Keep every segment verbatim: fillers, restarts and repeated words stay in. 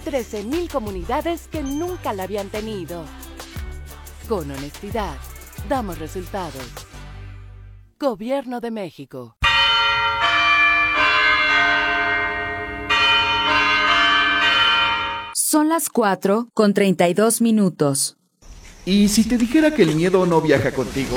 trece mil comunidades que nunca la habían tenido. Con honestidad, damos resultados. Gobierno de México. Son las cuatro con treinta y dos minutos. ¿Y si te dijera que el miedo no viaja contigo?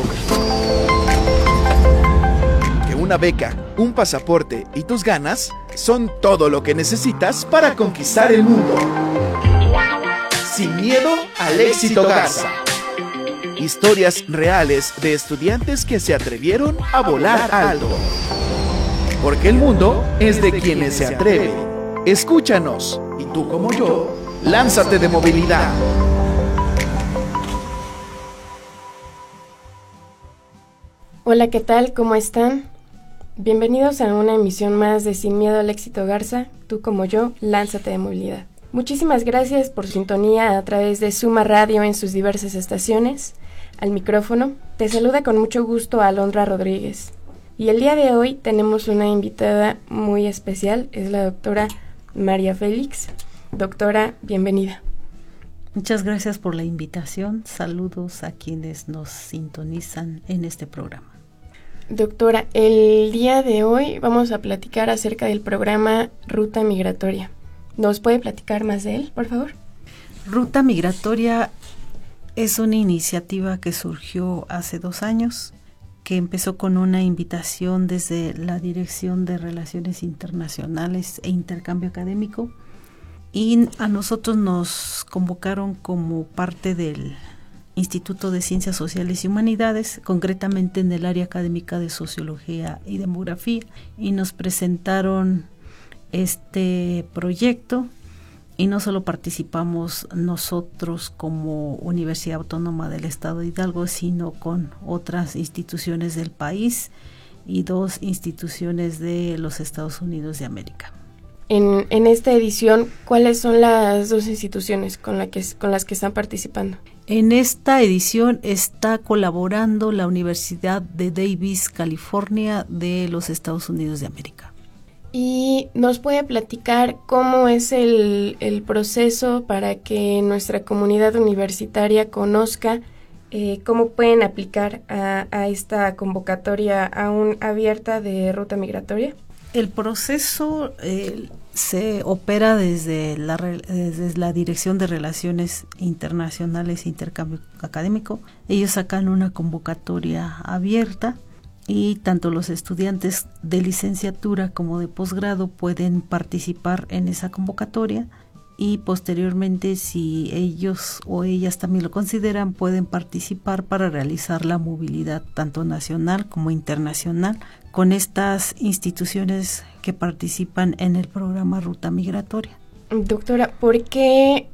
Que una beca, un pasaporte y tus ganas son todo lo que necesitas para conquistar el mundo. Sin miedo al éxito Garza. Historias reales de estudiantes que se atrevieron a volar alto. Porque el mundo es de quienes se atreven. Escúchanos, y tú como yo, lánzate de movilidad. Hola, ¿qué tal? ¿Cómo están? Bienvenidos a una emisión más de Sin Miedo al Éxito Garza, tú como yo, lánzate de movilidad. Muchísimas gracias por su sintonía a través de Suma Radio en sus diversas estaciones. Al micrófono, te saluda con mucho gusto Alondra Rodríguez. Y el día de hoy tenemos una invitada muy especial, es la doctora María Félix. Doctora, bienvenida. Muchas gracias por la invitación. Saludos a quienes nos sintonizan en este programa. Doctora, el día de hoy vamos a platicar acerca del programa Ruta Migratoria. ¿Nos puede platicar más de él, por favor? Ruta Migratoria es una iniciativa que surgió hace dos años, que empezó con una invitación desde la Dirección de Relaciones Internacionales e Intercambio Académico, y a nosotros nos convocaron como parte del Instituto de Ciencias Sociales y Humanidades, concretamente en el área académica de Sociología y Demografía, y nos presentaron este proyecto, y no solo participamos nosotros como Universidad Autónoma del Estado de Hidalgo, sino con otras instituciones del país y dos instituciones de los Estados Unidos de América. En, en esta edición, ¿cuáles son las dos instituciones con, la que, con las que están participando? En esta edición está colaborando la Universidad de Davis, California, de los Estados Unidos de América. ¿Y nos puede platicar cómo es el, el proceso para que nuestra comunidad universitaria conozca eh, cómo pueden aplicar a, a esta convocatoria aún abierta de Ruta Migratoria? El proceso eh, se opera desde la, desde la Dirección de Relaciones Internacionales e Intercambio Académico. Ellos sacan una convocatoria abierta y tanto los estudiantes de licenciatura como de posgrado pueden participar en esa convocatoria, y posteriormente, si ellos o ellas también lo consideran, pueden participar para realizar la movilidad tanto nacional como internacional con estas instituciones que participan en el programa Ruta Migratoria. Doctora, ¿por qué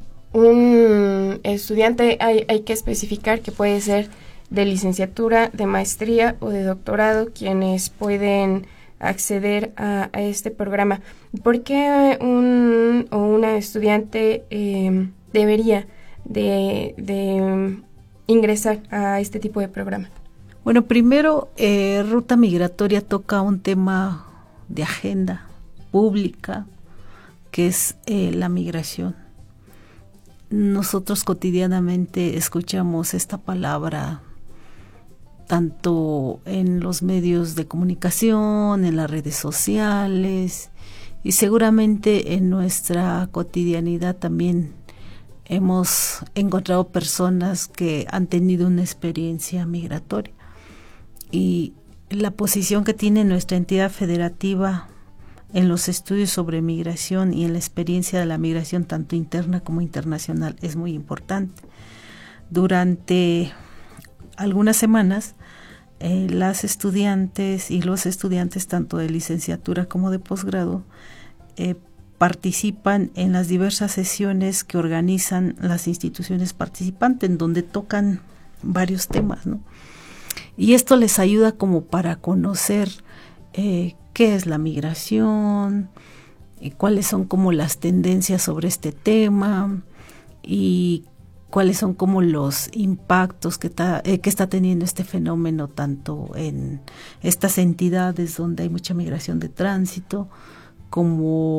un estudiante hay, hay que especificar que puede ser de licenciatura, de maestría o de doctorado quienes pueden acceder a, a este programa? ¿Por qué un o una estudiante eh, debería de, de ingresar a este tipo de programa? Bueno, primero, eh, Ruta Migratoria toca un tema de agenda pública, que es eh, la migración. Nosotros cotidianamente escuchamos esta palabra tanto en los medios de comunicación, en las redes sociales, y seguramente en nuestra cotidianidad también hemos encontrado personas que han tenido una experiencia migratoria. Y la posición que tiene nuestra entidad federativa en los estudios sobre migración y en la experiencia de la migración tanto interna como internacional es muy importante. Durante algunas semanas, eh, las estudiantes y los estudiantes tanto de licenciatura como de posgrado eh, participan en las diversas sesiones que organizan las instituciones participantes, en donde tocan varios temas, ¿no? Y esto les ayuda como para conocer eh, qué es la migración, y cuáles son como las tendencias sobre este tema, y cuáles son como los impactos que, ta, eh, que está teniendo este fenómeno tanto en estas entidades donde hay mucha migración de tránsito, como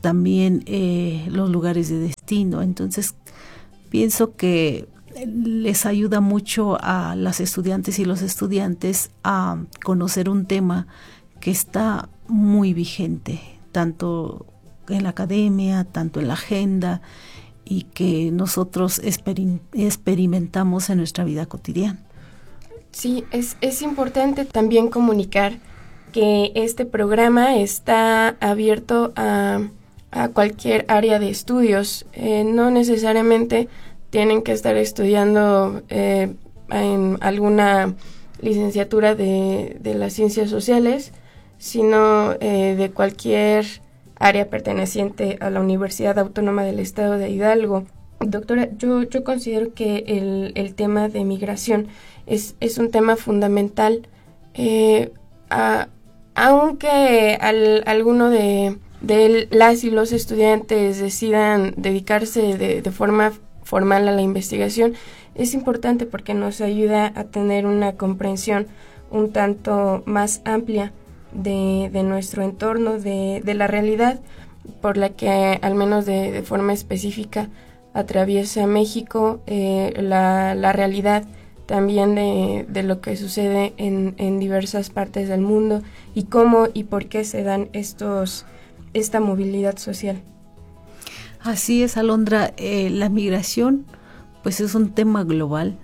también eh, los lugares de destino. Entonces, pienso que les ayuda mucho a las estudiantes y los estudiantes a conocer un tema que está muy vigente, tanto en la academia, tanto en la agenda, y que nosotros experim- experimentamos en nuestra vida cotidiana. Sí, es, es importante también comunicar que este programa está abierto a, a cualquier área de estudios. Eh, no necesariamente tienen que estar estudiando eh, en alguna licenciatura de, de las ciencias sociales, sino eh, de cualquier área perteneciente a la Universidad Autónoma del Estado de Hidalgo. Doctora, yo, yo considero que el, el tema de migración es, es un tema fundamental, eh, a, aunque al, alguno de, de las y los estudiantes decidan dedicarse de, de forma formal a la investigación, es importante porque nos ayuda a tener una comprensión un tanto más amplia de, de nuestro entorno, de, de la realidad por la que, al menos de, de forma específica, atraviesa México, eh, la, la realidad también de, de lo que sucede en, en diversas partes del mundo y cómo y por qué se dan estos esta movilidad social. Así es, Alondra, eh, la migración pues es un tema global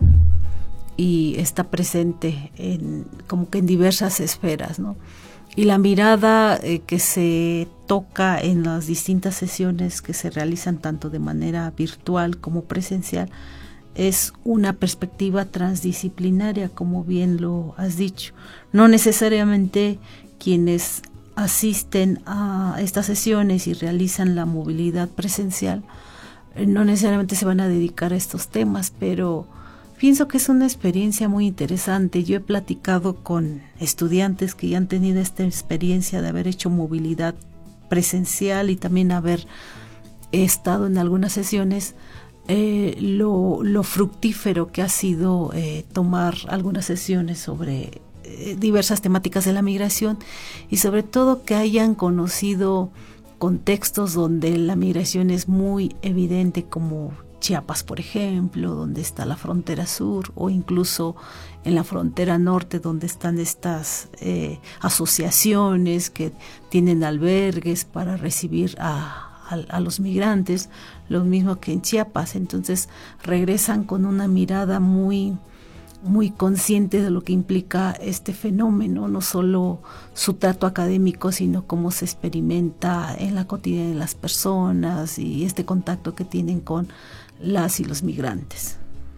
y está presente en, como que en diversas esferas, ¿no? Y la mirada eh, que se toca en las distintas sesiones que se realizan tanto de manera virtual como presencial es una perspectiva transdisciplinaria, como bien lo has dicho. No necesariamente quienes asisten a estas sesiones y realizan la movilidad presencial, eh, no necesariamente se van a dedicar a estos temas, pero pienso que es una experiencia muy interesante. Yo he platicado con estudiantes que ya han tenido esta experiencia de haber hecho movilidad presencial y también haber estado en algunas sesiones, eh, lo, lo fructífero que ha sido eh, tomar algunas sesiones sobre diversas temáticas de la migración y sobre todo que hayan conocido contextos donde la migración es muy evidente, como Chiapas, por ejemplo, donde está la frontera sur, o incluso en la frontera norte, donde están estas eh, asociaciones que tienen albergues para recibir a, a, a los migrantes, lo mismo que en Chiapas. Entonces regresan con una mirada muy muy consciente de lo que implica este fenómeno, no solo su trato académico, sino cómo se experimenta en la cotidianidad de las personas y este contacto que tienen con las y los migrantes.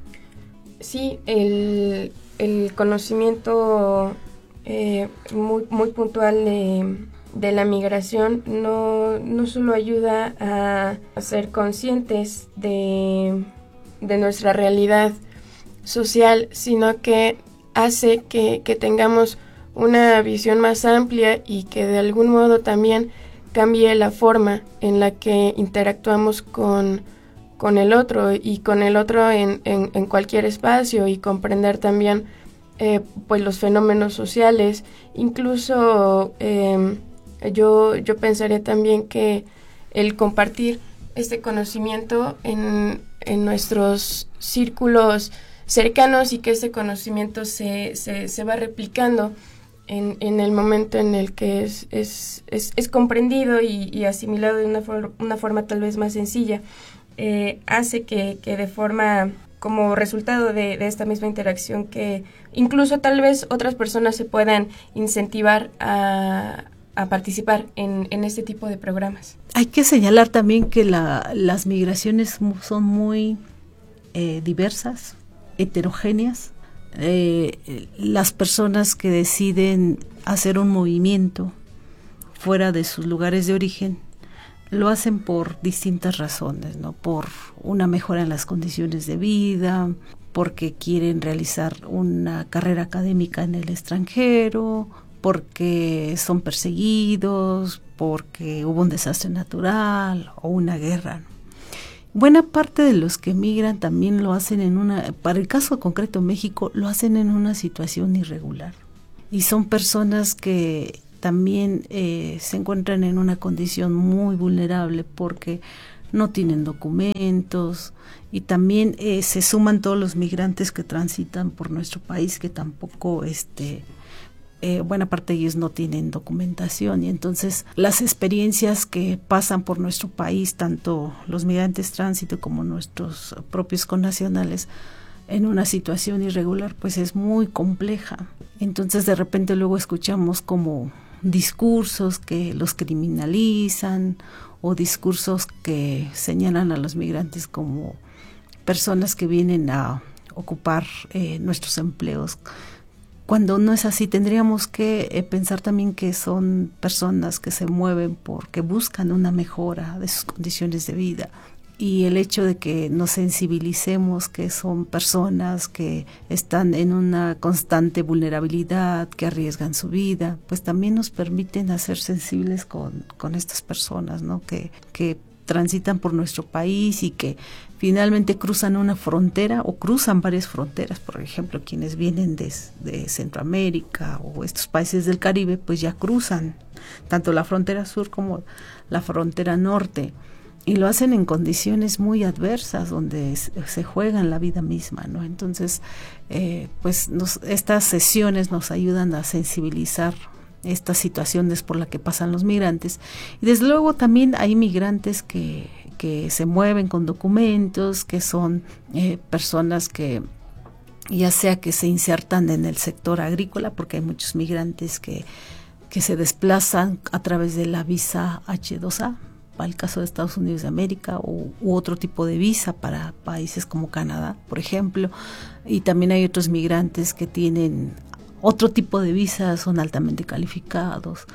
Sí, el, el conocimiento eh, muy, muy puntual de, de la migración no, no solo ayuda a, a ser conscientes de, de nuestra realidad social, sino que hace que, que tengamos una visión más amplia y que de algún modo también cambie la forma en la que interactuamos con, con el otro y con el otro en, en, en cualquier espacio, y comprender también eh, pues los fenómenos sociales. Incluso eh, yo, yo pensaría también que el compartir este conocimiento en, en nuestros círculos cercanos y que ese conocimiento se, se, se va replicando en, en el momento en el que es, es, es, es comprendido y, y asimilado de una, for, una forma tal vez más sencilla, eh, hace que, que de forma, como resultado de, de esta misma interacción, que incluso tal vez otras personas se puedan incentivar a, a participar en, en este tipo de programas. Hay que señalar también que la, las migraciones son muy eh, diversas, heterogéneas. Eh, las personas que deciden hacer un movimiento fuera de sus lugares de origen lo hacen por distintas razones, ¿no? Por una mejora en las condiciones de vida, porque quieren realizar una carrera académica en el extranjero, porque son perseguidos, porque hubo un desastre natural o una guerra, ¿no? Buena parte de los que migran también lo hacen en una, para el caso concreto México, lo hacen en una situación irregular. Y son personas que también eh, se encuentran en una condición muy vulnerable porque no tienen documentos, y también eh, se suman todos los migrantes que transitan por nuestro país, que tampoco, este, eh, buena parte de ellos no tienen documentación, y entonces las experiencias que pasan por nuestro país, tanto los migrantes tránsito como nuestros propios connacionales, en una situación irregular, pues es muy compleja. Entonces de repente luego escuchamos como discursos que los criminalizan, o discursos que señalan a los migrantes como personas que vienen a ocupar eh, nuestros empleos, cuando no es así. Tendríamos que eh, pensar también que son personas que se mueven porque buscan una mejora de sus condiciones de vida, y el hecho de que nos sensibilicemos que son personas que están en una constante vulnerabilidad, que arriesgan su vida, pues también nos permiten hacer sensibles con, con estas personas, ¿no? Que, que transitan por nuestro país y que finalmente cruzan una frontera o cruzan varias fronteras. Por ejemplo, quienes vienen de, de Centroamérica o estos países del Caribe, pues ya cruzan tanto la frontera sur como la frontera norte, y lo hacen en condiciones muy adversas donde se juegan la vida misma, ¿no? Entonces, eh, pues nos, estas sesiones nos ayudan a sensibilizar estas situaciones por las que pasan los migrantes, y desde luego también hay migrantes que, que se mueven con documentos, que son eh, personas que ya sea que se insertan en el sector agrícola, porque hay muchos migrantes que, que se desplazan a través de la visa hache dos a, para el caso de Estados Unidos de América, o, u otro tipo de visa para países como Canadá, por ejemplo, y también hay otros migrantes que tienen otro tipo de visas, son altamente calificados,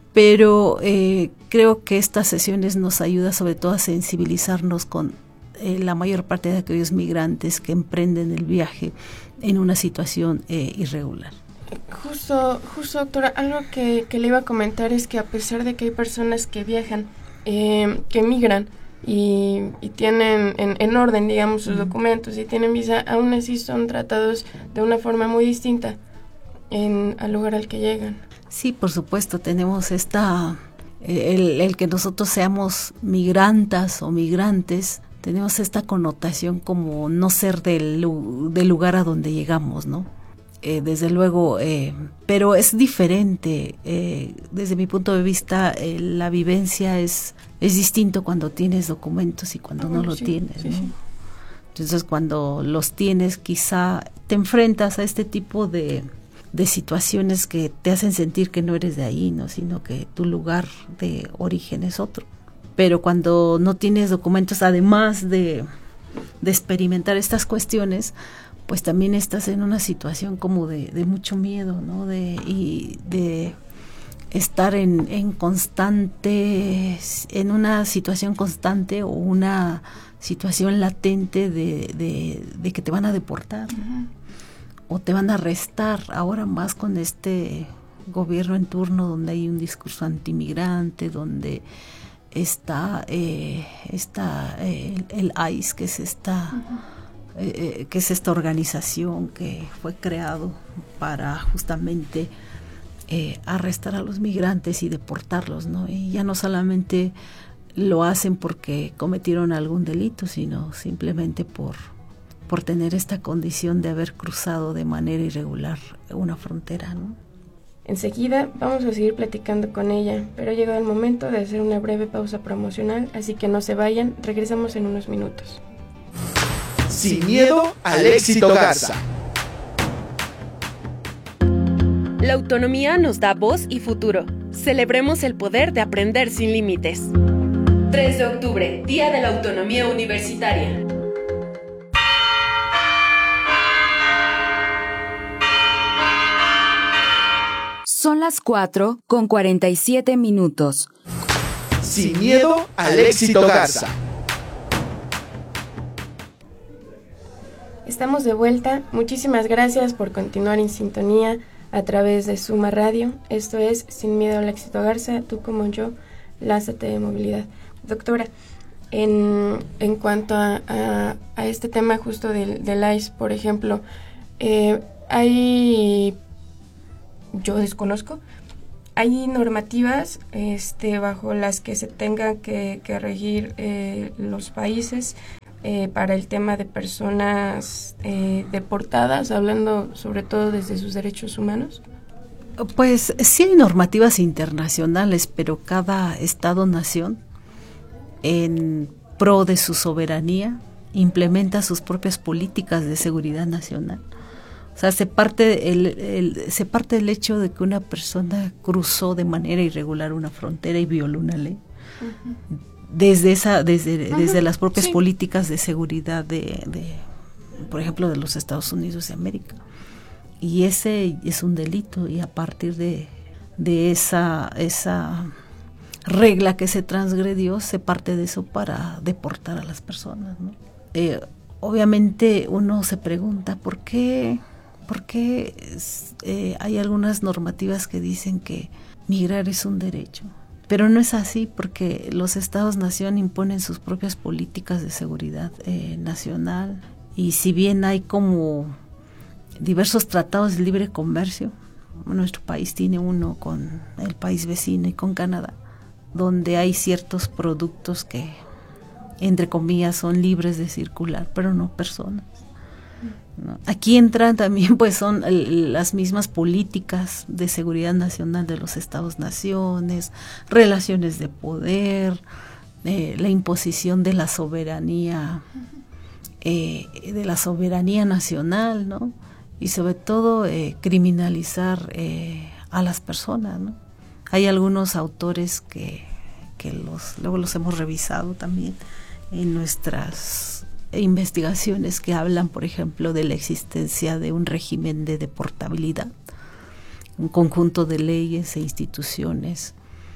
pero eh, creo que estas sesiones nos ayudan sobre todo a sensibilizarnos con eh, la mayor parte de aquellos migrantes que emprenden el viaje en una situación eh, irregular. Justo, justo doctora, algo que, que le iba a comentar es que a pesar de que hay personas que viajan, Eh, que migran y, y tienen en, en orden, digamos, sus documentos y tienen visa, aún así son tratados de una forma muy distinta en al lugar al que llegan. Sí, por supuesto, tenemos esta, el, el que nosotros seamos migrantas o migrantes, tenemos esta connotación como no ser del, del lugar a donde llegamos, ¿no? Eh, desde luego, eh, pero es diferente, eh, desde mi punto de vista, eh, la vivencia es, es distinto cuando tienes documentos y cuando oh, no sí, lo tienes, sí, ¿no? Sí. Entonces, cuando los tienes, quizá te enfrentas a este tipo de, de situaciones que te hacen sentir que no eres de ahí, ¿no? Sino que tu lugar de origen es otro. Pero cuando no tienes documentos, además de, de experimentar estas cuestiones, pues también estás en una situación como de, de mucho miedo, ¿no? De, y de estar en, en constante, en una situación constante o una situación latente de, de, de que te van a deportar, uh-huh. o te van a arrestar, ahora más con este gobierno en turno donde hay un discurso antimigrante, donde está, eh, está eh, el, el I C E, que es esta... Uh-huh. Eh, que es esta organización que fue creado para justamente eh, arrestar a los migrantes y deportarlos, ¿no? Y ya no solamente lo hacen porque cometieron algún delito, sino simplemente por, por tener esta condición de haber cruzado de manera irregular una frontera, ¿no? Enseguida vamos a seguir platicando con ella, pero ha llegado el momento de hacer una breve pausa promocional, así que no se vayan, regresamos en unos minutos. Sin miedo al éxito Garza. La autonomía nos da voz y futuro. Celebremos el poder de aprender sin límites. tres de octubre, Día de la Autonomía Universitaria. Son las cuatro con cuarenta y siete minutos. Sin miedo al éxito Garza. Estamos de vuelta. Muchísimas gracias por continuar en sintonía a través de Suma Radio. Esto es Sin Miedo al Éxito Garza, tú como yo, lánzate de movilidad. Doctora, en, en cuanto a, a, a este tema justo del, del I C E, por ejemplo, eh, hay, yo desconozco, hay normativas este, bajo las que se tengan que, que regir eh, los países eh, para el tema de personas eh, deportadas, hablando sobre todo desde sus derechos humanos. Pues sí hay normativas internacionales, pero cada estado-nación, en pro de su soberanía, implementa sus propias políticas de seguridad nacional. O sea, se parte el, el, se parte del hecho de que una persona cruzó de manera irregular una frontera y violó una ley. Uh-huh. Desde esa, desde, uh-huh. desde las propias sí. políticas de seguridad de, de, por ejemplo, de los Estados Unidos de América. Y ese es un delito, y a partir de, de esa, esa regla que se transgredió, se parte de eso para deportar a las personas, ¿no? Eh, obviamente uno se pregunta por qué, por qué eh, hay algunas normativas que dicen que migrar es un derecho, pero no es así, porque los estados-nación imponen sus propias políticas de seguridad eh, nacional, y si bien hay como diversos tratados de libre comercio, nuestro país tiene uno con el país vecino y con Canadá, donde hay ciertos productos que, entre comillas, son libres de circular, pero no personas, ¿no? Aquí entran también, pues, son el, las mismas políticas de seguridad nacional de los estados-naciones, relaciones de poder, eh, la imposición de la soberanía, eh, de la soberanía nacional, ¿no? Y sobre todo eh, criminalizar eh, a las personas, ¿no? Hay algunos autores que, que los luego los hemos revisado también en nuestras investigaciones, que hablan, por ejemplo, de la existencia de un régimen de deportabilidad, un conjunto de leyes e instituciones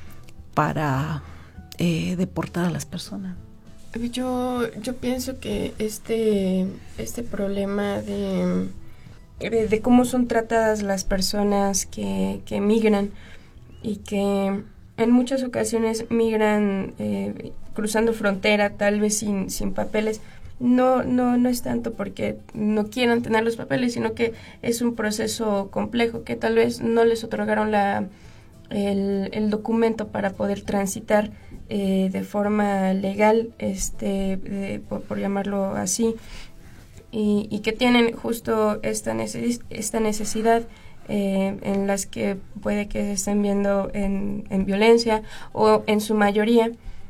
para eh, deportar a las personas. Yo, yo pienso que este, este problema de de cómo son tratadas las personas que, que migran, y que en muchas ocasiones migran eh, cruzando frontera, tal vez sin, sin papeles. No, no, no es tanto porque no quieran tener los papeles, sino que es un proceso complejo, que tal vez no les otorgaron la, el, el documento para poder transitar eh, de forma legal, este, de, por, por llamarlo así. Y, y que tienen justo esta, neces- esta necesidad eh, en las que puede que se estén viendo en, en violencia, o en su mayoría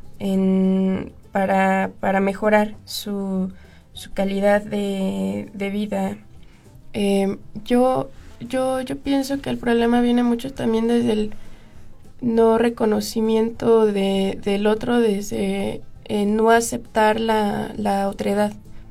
en, para, para mejorar su, su calidad de, de vida. Eh, yo, yo, yo pienso que el problema viene mucho también desde el no reconocimiento de, del otro, desde eh, no aceptar la, la otredad.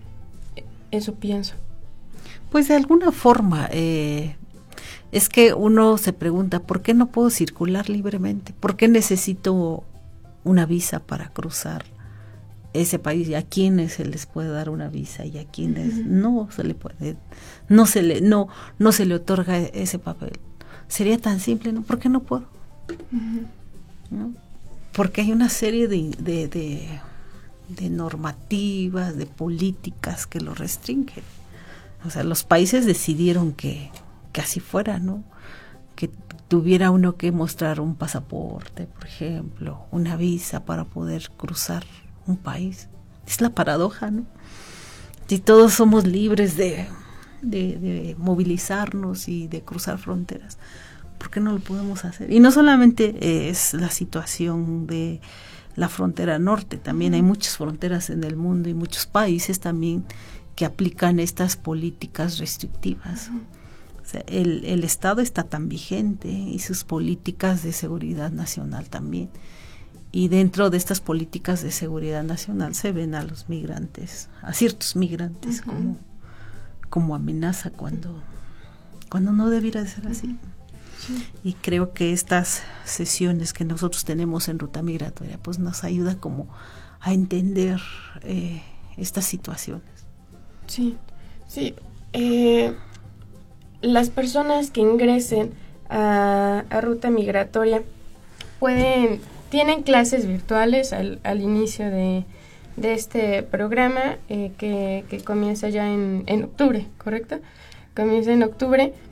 Eso pienso. Pues de alguna forma, eh, es que uno se pregunta, ¿por qué no puedo circular libremente? ¿Por qué necesito una visa para cruzar ese país? ¿Y a quiénes se les puede dar una visa y a quiénes uh-huh. no se le puede, no se le, no, no se le otorga ese papel? Sería tan simple, ¿no? ¿Por qué no puedo? Uh-huh. ¿No? Porque hay una serie de, de, de de normativas, de políticas que lo restringen. O sea, los países decidieron que, que así fuera, ¿no? Que tuviera uno que mostrar un pasaporte, por ejemplo, una visa para poder cruzar un país. Es la paradoja, ¿no? Si todos somos libres de, de, de movilizarnos y de cruzar fronteras, ¿por qué no lo podemos hacer? Y no solamente es la situación de la frontera norte, también hay muchas fronteras en el mundo y muchos países también que aplican estas políticas restrictivas. Uh-huh. O sea, el, el Estado está tan vigente y sus políticas de seguridad nacional también. Y dentro de estas políticas de seguridad nacional se ven a los migrantes, a ciertos migrantes, uh-huh. como, como amenaza cuando, cuando no debiera de ser así. Uh-huh. Sí. Y creo que estas sesiones que nosotros tenemos en Ruta Migratoria pues nos ayuda como a entender eh, estas situaciones. Sí, sí. Eh, las personas que ingresen a, a Ruta Migratoria pueden, tienen clases virtuales al, al inicio de, de este programa eh, que, que comienza ya en, en octubre, ¿correcto? Comienza en octubre.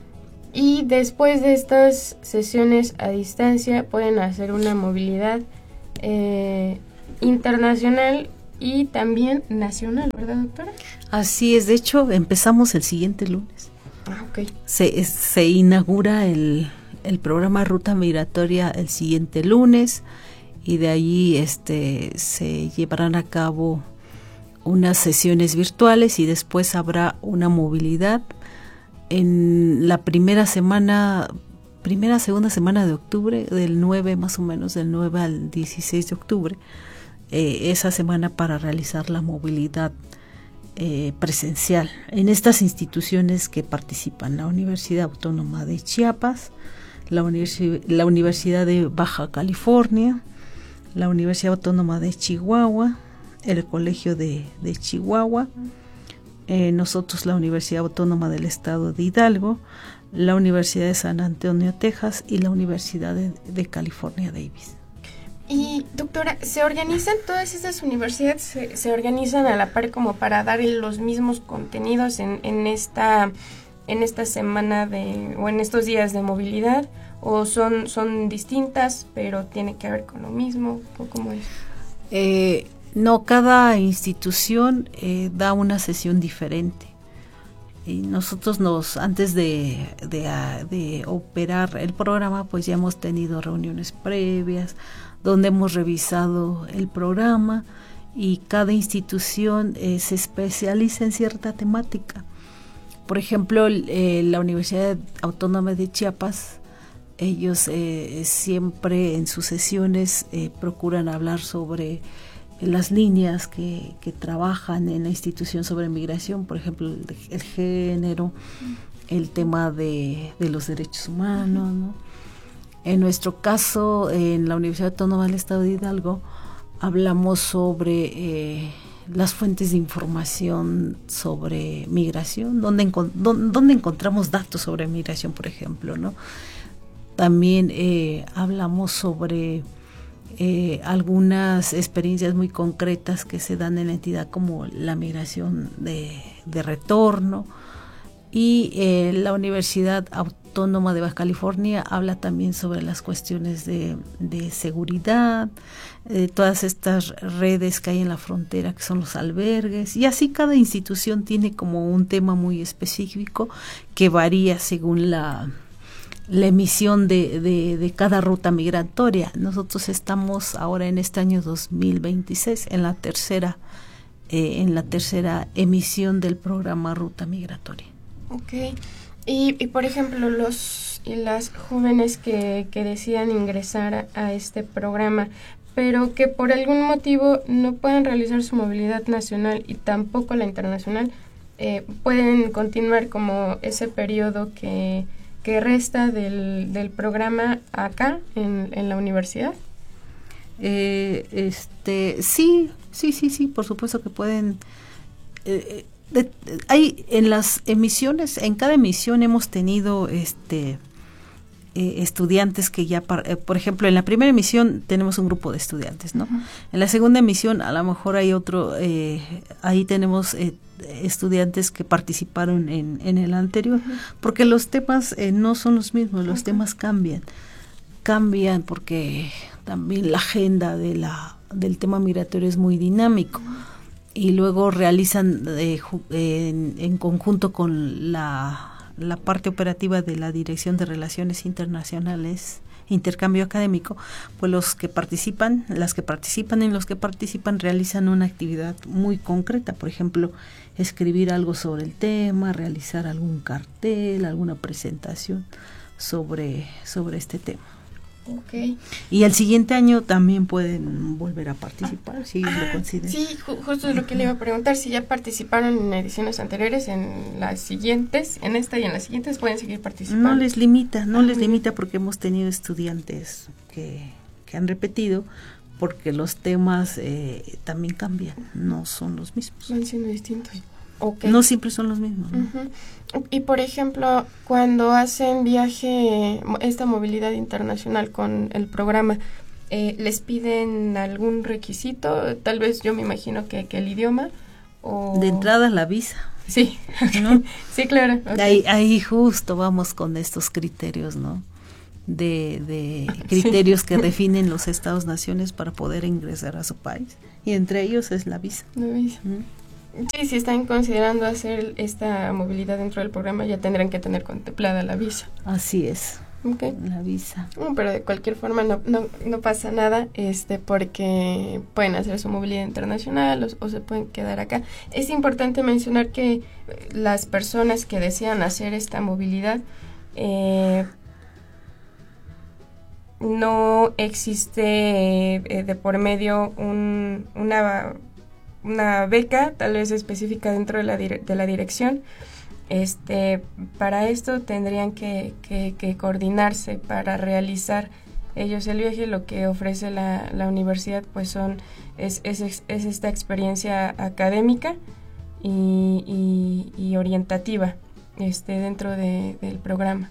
Y después de estas sesiones a distancia pueden hacer una movilidad eh, internacional y también nacional, ¿verdad, doctora? Así es, de hecho empezamos el siguiente lunes. Ah, ok. Se, se inaugura el, el programa Ruta Migratoria el siguiente lunes y de allí este, se llevarán a cabo unas sesiones virtuales y después habrá una movilidad en la primera semana, primera, segunda semana de octubre, del nueve más o menos, del nueve al dieciséis de octubre, eh, esa semana para realizar la movilidad eh, presencial en estas instituciones que participan: la Universidad Autónoma de Chiapas, la, Universi- la Universidad de Baja California, la Universidad Autónoma de Chihuahua, el Colegio de, de Chihuahua, eh, nosotros la Universidad Autónoma del Estado de Hidalgo, la Universidad de San Antonio, Texas, y la Universidad de, de California, Davis. Y doctora, ¿se organizan todas estas universidades, se, se organizan a la par como para dar los mismos contenidos en, en esta en esta semana de o en estos días de movilidad, o son son distintas pero tiene que ver con lo mismo, o cómo es? Eh, no, cada institución eh, da una sesión diferente. Y nosotros nos, antes de, de, de operar el programa, pues ya hemos tenido reuniones previas donde hemos revisado el programa y cada institución eh, se especializa en cierta temática. Por ejemplo, eh, la Universidad Autónoma de Chiapas, ellos eh, siempre en sus sesiones eh, procuran hablar sobre las líneas que, que trabajan en la institución sobre migración, por ejemplo, el, el género, el tema de, de los derechos humanos, ¿no? En nuestro caso, en la Universidad Autónoma del Estado de Hidalgo, hablamos sobre eh, las fuentes de información sobre migración, donde, encon- donde encontramos datos sobre migración, por ejemplo, ¿no? También eh, hablamos sobre Eh, algunas experiencias muy concretas que se dan en la entidad, como la migración de, de retorno, y eh, la Universidad Autónoma de Baja California habla también sobre las cuestiones de, de seguridad, eh, todas estas redes que hay en la frontera, que son los albergues, y así cada institución tiene como un tema muy específico que varía según la la emisión de, de, de cada ruta migratoria. Nosotros estamos ahora en este año dos mil veintiséis en la tercera eh, en la tercera emisión del programa Ruta Migratoria. Okay. Y, y por ejemplo, los y las jóvenes que, que decidan ingresar a, a este programa, pero que por algún motivo no puedan realizar su movilidad nacional y tampoco la internacional, eh, pueden continuar como ese periodo que que resta del, del programa acá en, en la universidad. Eh, este sí, sí, sí, sí, por supuesto que pueden. Eh, de, de, hay en las emisiones, en cada emisión hemos tenido este eh, estudiantes que ya, par, eh, por ejemplo, en la primera emisión tenemos un grupo de estudiantes, ¿no? Uh-huh. En la segunda emisión a lo mejor hay otro, eh, ahí tenemos eh, estudiantes que participaron en, en el anterior, uh-huh. porque los temas eh, no son los mismos, los uh-huh. temas cambian, cambian porque también la agenda de la del tema migratorio es muy dinámico, uh-huh. y luego realizan eh, en, en conjunto con la la parte operativa de la Dirección de Relaciones Internacionales, Intercambio Académico, pues los que participan, las que participan y los que participan realizan una actividad muy concreta, por ejemplo, escribir algo sobre el tema, realizar algún cartel, alguna presentación sobre, sobre este tema. Okay. Y el siguiente año también pueden volver a participar, ah, si ah, lo consideran. Sí, ju- justo es lo que le iba a preguntar, si ya participaron en ediciones anteriores, en las siguientes, en esta y en las siguientes, pueden seguir participando. No les limita, no ah, les limita porque hemos tenido estudiantes que, que han repetido, porque los temas eh, también cambian, no son los mismos. Van siendo distintos. Okay. No siempre son los mismos, ¿no? Uh-huh. Y por ejemplo, cuando hacen viaje, esta movilidad internacional con el programa, eh, ¿les piden algún requisito? Tal vez yo me imagino que, que el idioma, O... De entrada la visa. Sí, ¿no? Sí, claro. Okay. Ahí, ahí justo vamos con estos criterios, ¿no? De, de criterios sí. que definen los estados-naciones para poder ingresar a su país. Y entre ellos es la visa. La visa. ¿Mm? Sí, si están considerando hacer esta movilidad dentro del programa, ya tendrán que tener contemplada la visa. Así es. Okay. La visa. No, pero de cualquier forma no, no, no pasa nada, este, porque pueden hacer su movilidad internacional o, o se pueden quedar acá. Es importante mencionar que las personas que desean hacer esta movilidad, eh, no existe eh, de por medio un, una, una beca, tal vez específica dentro de la, dire- de la dirección. Este, para esto tendrían que, que, que coordinarse para realizar ellos el viaje. Lo que ofrece la, la universidad pues son es, es, es esta experiencia académica y, y, y orientativa este, dentro de, del programa.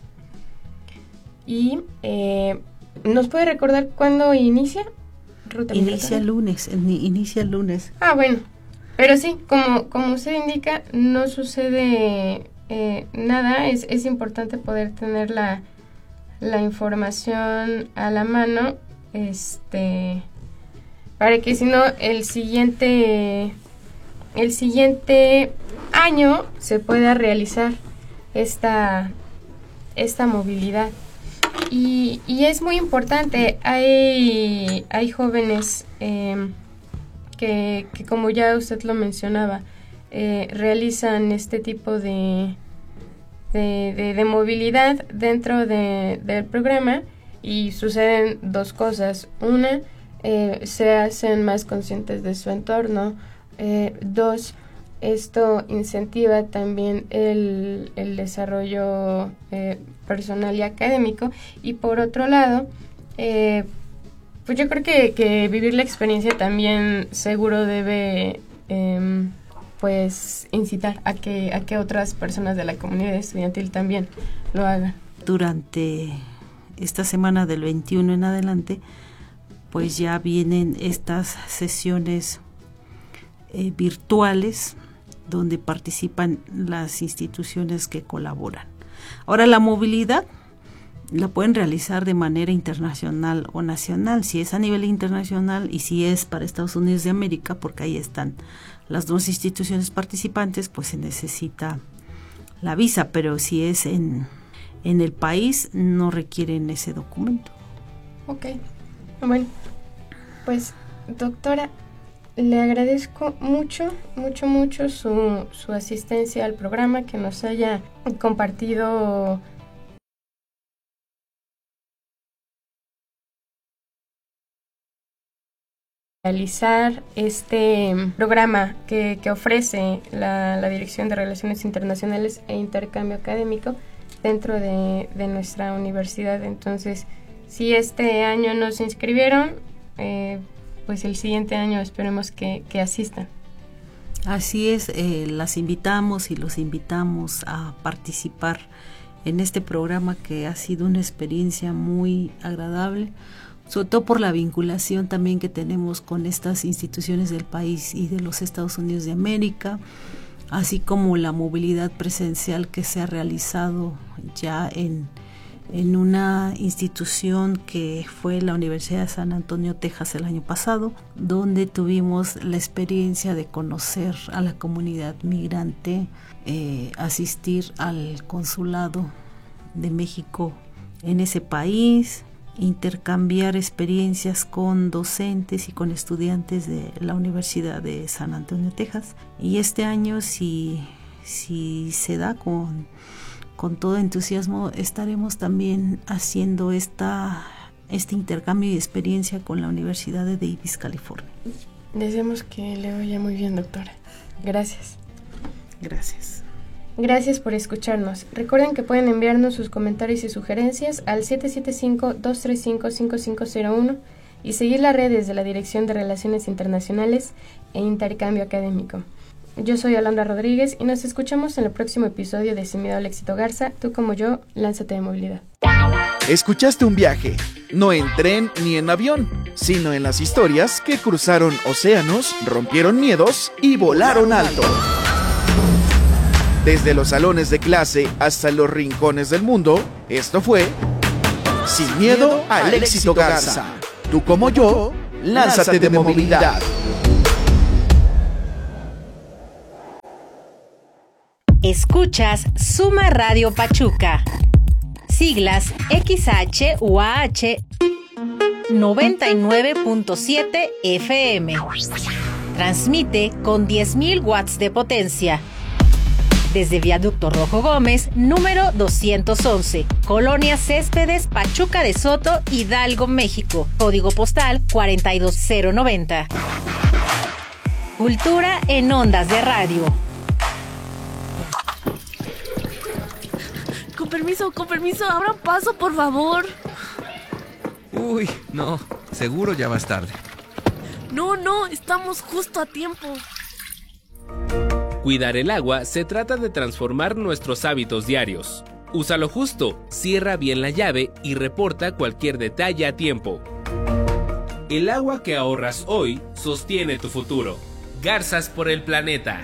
Y eh, ¿nos puede recordar cuándo inicia? Ruta inicia el lunes, inicia el lunes. Ah, bueno. Pero sí, como, como usted indica, no sucede eh, nada. Es, es importante poder tener la, la información a la mano, este, para que si no el siguiente, el siguiente año se pueda realizar esta, esta movilidad. Y, y es muy importante. Hay, hay jóvenes eh, Que, que como ya usted lo mencionaba, eh, realizan este tipo de, de, de, de movilidad dentro de, del programa y suceden dos cosas. Una, eh, se hacen más conscientes de su entorno. Eh, dos, esto incentiva también el, el desarrollo eh, personal y académico. Y por otro lado, eh, pues yo creo que, que vivir la experiencia también seguro debe eh, pues incitar a que, a que otras personas de la comunidad estudiantil también lo hagan. Durante esta semana del veintiuno en adelante, pues ya vienen estas sesiones eh, virtuales donde participan las instituciones que colaboran. Ahora, la movilidad la pueden realizar de manera internacional o nacional, si es a nivel internacional y si es para Estados Unidos de América, porque ahí están las dos instituciones participantes, pues se necesita la visa, pero si es en, en el país no requieren ese documento. Ok, bueno, pues doctora, le agradezco mucho, mucho, mucho su, su asistencia al programa, que nos haya compartido realizar este programa que, que ofrece la, la Dirección de Relaciones Internacionales e Intercambio Académico dentro de, de nuestra universidad. Entonces, si este año no se inscribieron, eh, pues el siguiente año esperemos que, que asistan. Así es, eh, las invitamos y los invitamos a participar en este programa, que ha sido una experiencia muy agradable, sobre todo por la vinculación también que tenemos con estas instituciones del país y de los Estados Unidos de América, así como la movilidad presencial que se ha realizado ya en, en una institución que fue la Universidad de San Antonio, Texas, el año pasado, donde tuvimos la experiencia de conocer a la comunidad migrante, eh, asistir al consulado de México en ese país, intercambiar experiencias con docentes y con estudiantes de la Universidad de San Antonio, Texas. Y este año, si, si se da con, con todo entusiasmo, estaremos también haciendo esta, este intercambio y experiencia con la Universidad de Davis, California. Deseamos que le vaya muy bien, doctora. Gracias. Gracias. Gracias por escucharnos. Recuerden que pueden enviarnos sus comentarios y sugerencias al siete siete cinco, dos tres cinco, cinco cinco cero uno y seguir las redes de la Dirección de Relaciones Internacionales e Intercambio Académico. Yo soy Alondra Rodríguez y nos escuchamos en el próximo episodio de Sin Miedo al Éxito Garza. Tú como yo, lánzate de movilidad. Escuchaste un viaje, no en tren ni en avión, sino en las historias que cruzaron océanos, rompieron miedos y volaron alto. Desde los salones de clase hasta los rincones del mundo, esto fue Sin Miedo al Éxito Garza. Tú como yo, lánzate de movilidad. Escuchas Suma Radio Pachuca. Siglas X H U A H noventa y nueve punto siete F M. Transmite con diez mil watts de potencia. Desde Viaducto Rojo Gómez, número doscientos once, Colonia Céspedes, Pachuca de Soto, Hidalgo, México. Código postal cuarenta y dos cero noventa. Cultura en ondas de radio. Con permiso, con permiso, abran paso, por favor. Uy, no, seguro ya vas tarde. No, no, estamos justo a tiempo. Cuidar el agua se trata de transformar nuestros hábitos diarios. Úsalo justo, cierra bien la llave y reporta cualquier detalle a tiempo. El agua que ahorras hoy sostiene tu futuro. Garzas por el planeta.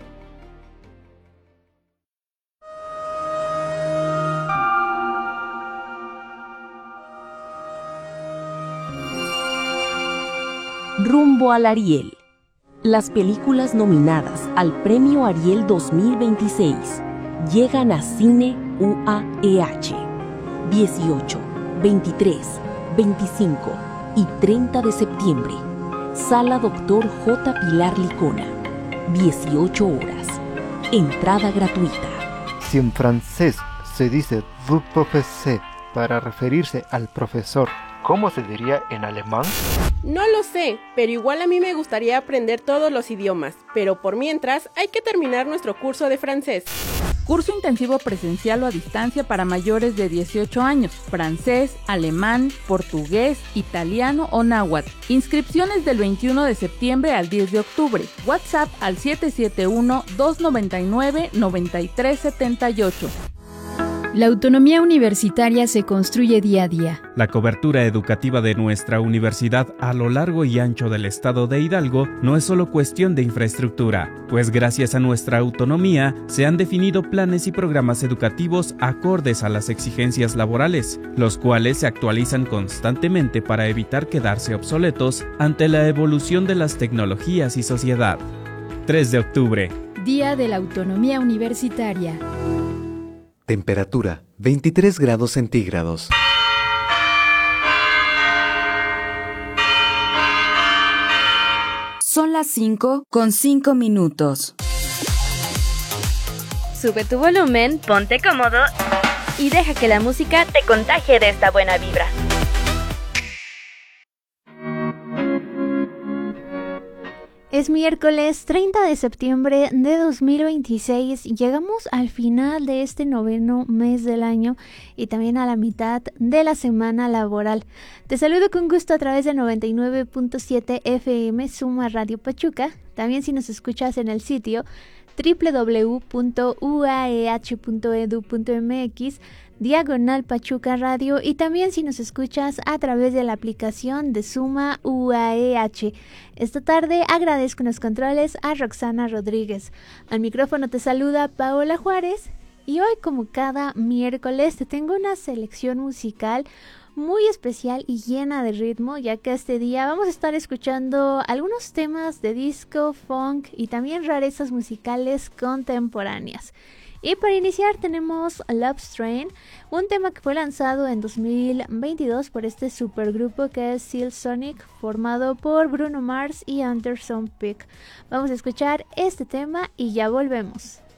Rumbo al Ariel. Las películas nominadas al Premio Ariel dos mil veintiséis llegan a Cine U A E H. dieciocho, veintitrés, veinticinco y treinta de septiembre. Sala Doctor J. Pilar Licona. dieciocho horas. Entrada gratuita. Si en francés se dice vous professeur para referirse al profesor, ¿cómo se diría en alemán? No lo sé, pero igual a mí me gustaría aprender todos los idiomas, pero por mientras hay que terminar nuestro curso de francés. Curso intensivo presencial o a distancia para mayores de dieciocho años, francés, alemán, portugués, italiano o náhuatl. Inscripciones del veintiuno de septiembre al diez de octubre. WhatsApp al siete siete uno, dos nueve nueve, nueve tres siete ocho. La autonomía universitaria se construye día a día. La cobertura educativa de nuestra universidad a lo largo y ancho del estado de Hidalgo no es solo cuestión de infraestructura, pues gracias a nuestra autonomía se han definido planes y programas educativos acordes a las exigencias laborales, los cuales se actualizan constantemente para evitar quedarse obsoletos ante la evolución de las tecnologías y sociedad. tres de octubre. Día de la Autonomía Universitaria. Temperatura, veintitrés grados centígrados. Son las cinco con cinco minutos. Sube tu volumen, ponte cómodo y deja que la música te contagie de esta buena vibra. Es miércoles treinta de septiembre de dos mil veintiséis, llegamos al final de este noveno mes del año y también a la mitad de la semana laboral. Te saludo con gusto a través de noventa y nueve punto siete F M Suma Radio Pachuca, también si nos escuchas en el sitio doble u doble u doble u punto u a e h punto e d u punto m x diagonal Pachuca Radio y también si nos escuchas a través de la aplicación de Suma U A E H. Esta tarde agradezco en los controles a Roxana Rodríguez. Al micrófono te saluda Paola Juárez y hoy, como cada miércoles, te tengo una selección musical muy especial y llena de ritmo, ya que este día vamos a estar escuchando algunos temas de disco, funk y también rarezas musicales contemporáneas. Y para iniciar tenemos Love Train, un tema que fue lanzado en dos mil veintidós por este supergrupo que es Seal Sonic, formado por Bruno Mars y Anderson .Paak. Vamos a escuchar este tema y ya volvemos.